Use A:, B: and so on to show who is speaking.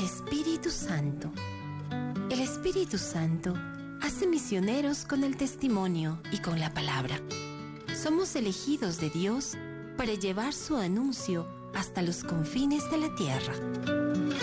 A: Espíritu Santo. El Espíritu Santo hace misioneros con el testimonio y con la palabra. Somos elegidos de Dios para llevar su anuncio hasta los confines de la tierra.